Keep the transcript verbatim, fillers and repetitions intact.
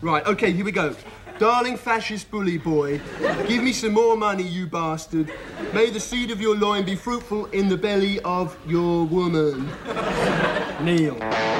Right, okay, here we go. Darling fascist bully boy, give me some more money, you bastard. May the seed of your loin be fruitful in the belly of your woman. Neil.